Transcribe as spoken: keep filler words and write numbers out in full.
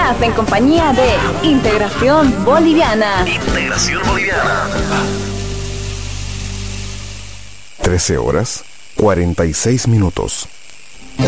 Estás en compañía de Integración Boliviana. Integración Boliviana. trece horas, cuarenta y seis minutos.